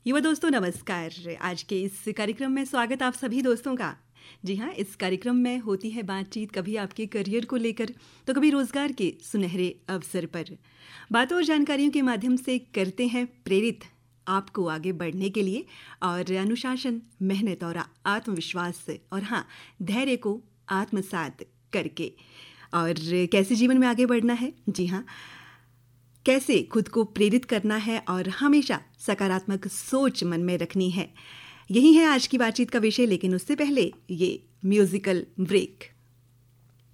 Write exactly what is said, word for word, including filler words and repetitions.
युवा दोस्तों नमस्कार। आज के इस कार्यक्रम में स्वागत आप सभी दोस्तों का। जी हाँ, इस कार्यक्रम में होती है बातचीत कभी आपके करियर को लेकर तो कभी रोजगार के सुनहरे अवसर पर। बातों और जानकारियों के माध्यम से करते हैं प्रेरित आपको आगे बढ़ने के लिए और अनुशासन, मेहनत और आत्मविश्वास और हाँ धैर्य को आत्मसात करके। और कैसे जीवन में आगे बढ़ना है, जी हाँ, कैसे खुद को प्रेरित करना है और हमेशा सकारात्मक सोच मन में रखनी है, यही है आज की बातचीत का विषय। लेकिन उससे पहले ये म्यूजिकल ब्रेक।